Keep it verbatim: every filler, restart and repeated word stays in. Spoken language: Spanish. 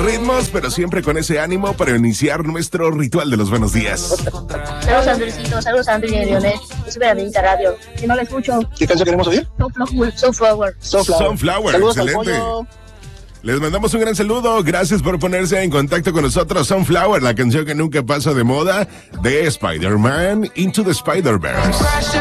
ritmos, pero siempre con ese ánimo para iniciar nuestro ritual de los buenos días. Saludos Andresito, saludos a Andrés y a Lionel. Yo soy Benedita Radio. Si no la escucho. ¿Qué canción queremos oír? Sunflower. Sunflower. Sunflower. Sunflower, Saludos al excelente. pollo. Les mandamos un gran saludo, gracias por ponerse en contacto con nosotros. Sunflower, la canción que nunca pasa de moda de Spider-Man Into the Spider-Verse.